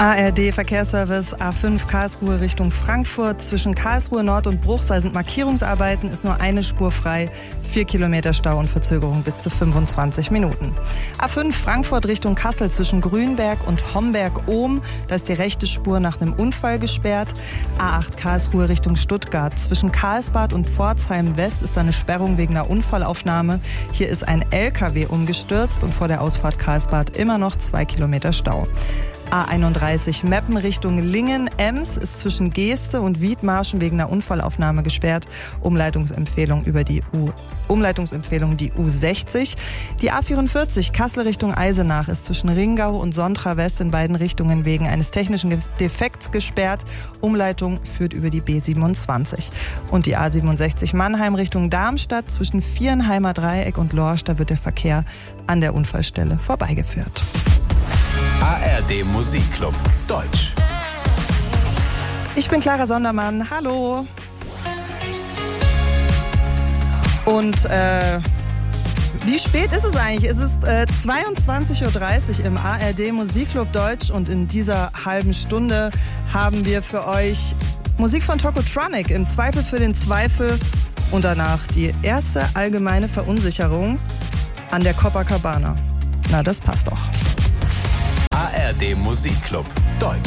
ARD Verkehrsservice A5 Karlsruhe Richtung Frankfurt. Zwischen Karlsruhe Nord und Bruchsal sind Markierungsarbeiten, ist nur eine Spur frei. 4 Kilometer Stau und Verzögerung bis zu 25 Minuten. A5 Frankfurt Richtung Kassel zwischen Grünberg und Homberg-Ohm. Da ist die rechte Spur nach einem Unfall gesperrt. A8 Karlsruhe Richtung Stuttgart. Zwischen Karlsbad und Pforzheim West ist eine Sperrung wegen einer Unfallaufnahme. Hier ist ein LKW umgestürzt und vor der Ausfahrt Karlsbad immer noch 2 Kilometer Stau. A31 Meppen Richtung Lingen-Ems ist zwischen Geeste und Wiedmarschen wegen einer Unfallaufnahme gesperrt. Umleitungsempfehlung die U60. Die A44 Kassel Richtung Eisenach ist zwischen Ringau und Sontra West in beiden Richtungen wegen eines technischen Defekts gesperrt. Umleitung führt über die B27. Und die A67 Mannheim Richtung Darmstadt zwischen Vierenheimer Dreieck und Lorsch, da wird der Verkehr an der Unfallstelle vorbeigeführt. ARD Musikclub Deutsch. Ich bin Clara Sondermann, hallo. Und wie spät ist es eigentlich? Es ist 22.30 Uhr im ARD Musikclub Deutsch und in dieser halben Stunde haben wir für euch Musik von Tokotronic, im Zweifel für den Zweifel, und danach die erste allgemeine Verunsicherung an der Copacabana. Na, das passt doch. ARD Musikclub Deutsch.